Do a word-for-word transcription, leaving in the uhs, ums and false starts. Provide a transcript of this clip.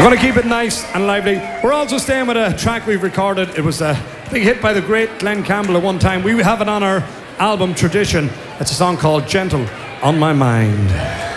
We're going to keep it nice and lively. We're also staying with a track we've recorded. It was a big hit by the great Glenn Campbell at one time. We have it on our album Tradition. It's a song called Gentle on My Mind.